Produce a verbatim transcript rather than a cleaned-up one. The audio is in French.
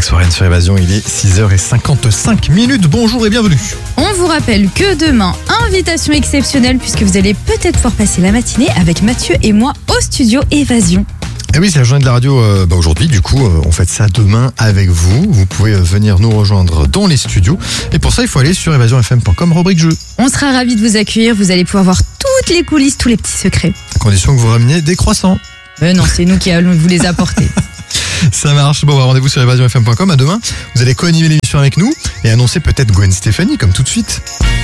Alex Warren sur Évasion, il est six heures cinquante-cinq minutes. Bonjour et bienvenue. On vous rappelle que demain, invitation exceptionnelle puisque vous allez peut-être pouvoir passer la matinée avec Mathieu et moi au studio Évasion. Et oui, c'est la journée de la radio euh, bah aujourd'hui, du coup, euh, on fait ça demain avec vous. Vous pouvez euh, venir nous rejoindre dans les studios. Et pour ça, il faut aller sur évasion f m point com, rubrique jeu. On sera ravis de vous accueillir, vous allez pouvoir voir toutes les coulisses, tous les petits secrets. À condition que vous rameniez des croissants. Euh, non, c'est nous qui allons vous les apporter. Ça marche. Bon, rendez-vous sur évasion f m point com. À demain. Vous allez co-animer l'émission avec nous et annoncer peut-être Gwen Stefani, comme tout de suite.